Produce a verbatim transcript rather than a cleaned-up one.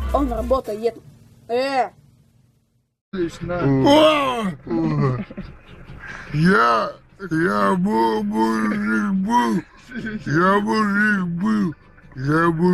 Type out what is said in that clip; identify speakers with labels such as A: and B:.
A: Он работает. Э!
B: О! Я, я был мужик был, я мужик был, я был